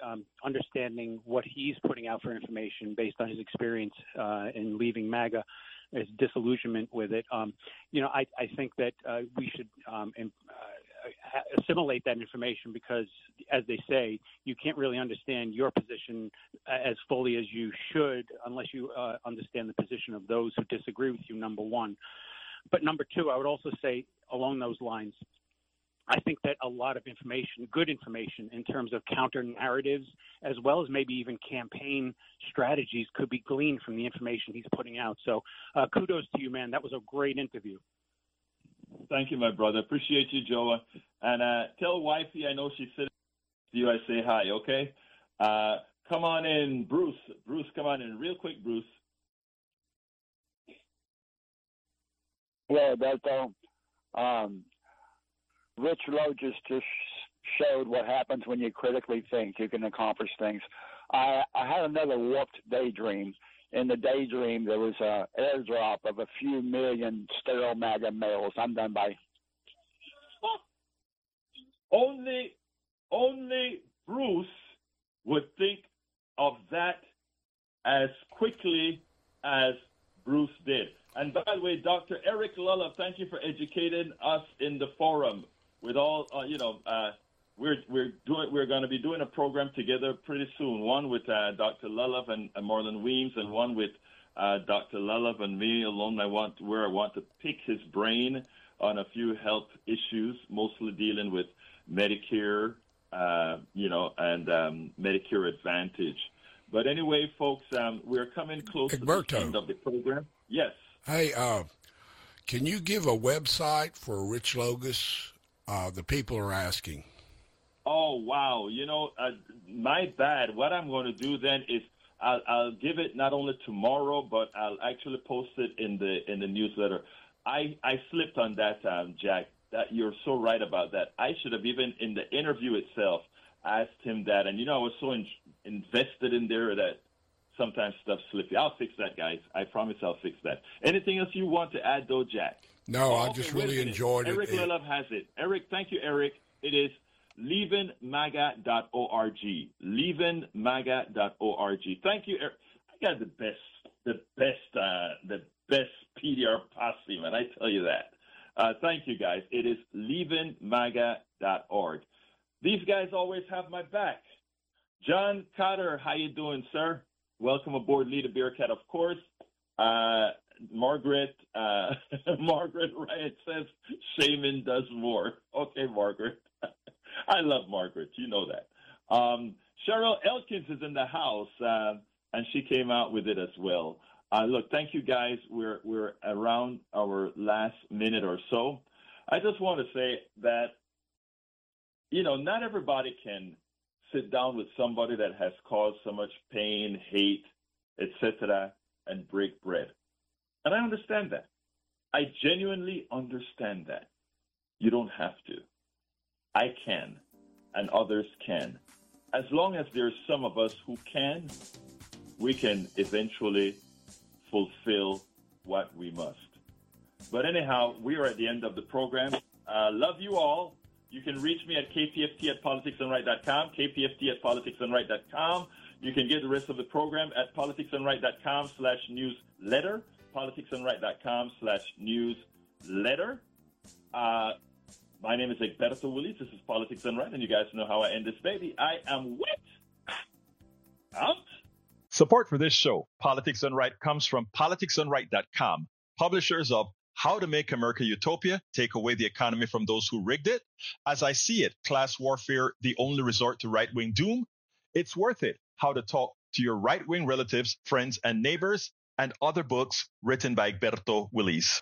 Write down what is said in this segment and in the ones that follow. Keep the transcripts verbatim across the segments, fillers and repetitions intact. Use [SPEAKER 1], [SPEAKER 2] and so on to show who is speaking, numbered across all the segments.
[SPEAKER 1] um, understanding what he's putting out for information based on his experience uh, in leaving MAGA, his disillusionment with it. Um, you know, I, I think that uh, we should um, in, uh, assimilate that information because, as they say, you can't really understand your position as fully as you should unless you uh, understand the position of those who disagree with you, number one. But number two, I would also say along those lines, I think that a lot of information, good information in terms of counter narratives, as well as maybe even campaign strategies could be gleaned from the information he's putting out. So uh, kudos to you, man. That was a great interview.
[SPEAKER 2] Thank you, my brother. Appreciate you, Joe. And uh, tell wifey I know she's sitting with you. I say hi, okay? Uh, come on in, Bruce. Bruce, come on in real quick, Bruce.
[SPEAKER 3] Yeah, Alberto. Um, Rich Logis just showed what happens when you critically think. You can accomplish things. I, I had another warped daydream. In the daydream, there was an airdrop of a few million sterile MAGA males. I'm done by.
[SPEAKER 2] Only, only Bruce would think of that as quickly as Bruce did. And by the way, Doctor Eric Lulov, thank you for educating us in the forum. With all, uh, you know, uh, we're we're doing we're going to be doing a program together pretty soon. One with uh, Doctor Lulov and, and Marlon Weems, and one with uh, Doctor Lulov and me alone. I want where I want to pick his brain on a few health issues, mostly dealing with Medicare, uh, you know, and um, Medicare Advantage. But anyway, folks, um, we're coming close
[SPEAKER 4] Egberto.
[SPEAKER 2] to the end of the program. Yes.
[SPEAKER 4] Hey, uh, can you give a website for Rich Logis? Uh, the people are asking.
[SPEAKER 2] Oh, wow. You know, uh, my bad. What I'm going to do then is I'll, I'll give it not only tomorrow, but I'll actually post it in the in the newsletter. I, I slipped on that, um, Jack. That you're so right about that. I should have even in the interview itself asked him that. And, you know, I was so in, invested in there that sometimes stuff slips. I'll fix that, guys. I promise I'll fix that. Anything else you want to add, though, Jack?
[SPEAKER 4] No,
[SPEAKER 2] oh,
[SPEAKER 4] I
[SPEAKER 2] okay,
[SPEAKER 4] just really enjoyed
[SPEAKER 2] Eric
[SPEAKER 4] it.
[SPEAKER 2] Eric Lulov has it. Eric, thank you, Eric. It is leavin maga dot org. leavin maga dot org. Thank you, Eric. I got the best, the best, uh, the best P D R posse, man. I tell you that. Uh, thank you, guys. It is leavin maga dot org. These guys always have my back. John Cotter, how you doing, sir? Welcome aboard, Leader Bearcat, of course. Uh, Margaret, uh, Margaret Wright says Shaman does more. Okay, Margaret. I love Margaret. You know that. Um, Cheryl Elkins is in the house, uh, and she came out with it as well. Uh, look, thank you, guys. We're we're around our last minute or so. I just want to say that, you know, not everybody can sit down with somebody that has caused so much pain, hate, et cetera, and break bread. And I understand that. I genuinely understand that. You don't have to. I can, and others can. As long as there's some of us who can, we can eventually fulfill what we must. But anyhow, we are at the end of the program. Uh, love you all. You can reach me at k p f t at politics and right dot com, k p f t at politics and right dot com. You can get the rest of the program at politics and right dot com slash newsletter, politics and right dot com slash newsletter. Uh, my name is Egberto Willies. This is Politics and Right, and you guys know how I end this baby. I am wet. Out.
[SPEAKER 5] Support for this show, Politics and Right, comes from politics and right dot com, publishers of How to Make America Utopia, Take Away the Economy from Those Who Rigged It, As I See It, Class Warfare, The Only Resort to Right-Wing Doom, It's Worth It, How to Talk to Your Right-Wing Relatives, Friends, and Neighbors, and other books written by Egberto Willies.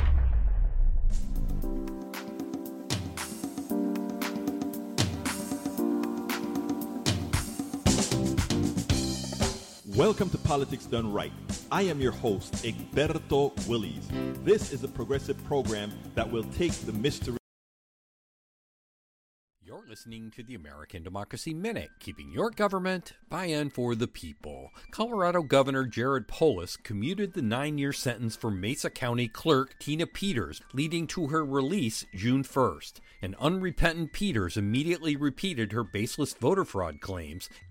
[SPEAKER 6] Welcome to Politics Done Right. I am your host, Egberto Willies. This is a progressive program that will take the mystery.
[SPEAKER 7] You're listening to the American Democracy Minute, keeping your government by and for the people. Colorado Governor Jared Polis commuted the nine-year sentence for Mesa County Clerk Tina Peters, leading to her release June first. An unrepentant Peters immediately repeated her baseless voter fraud claims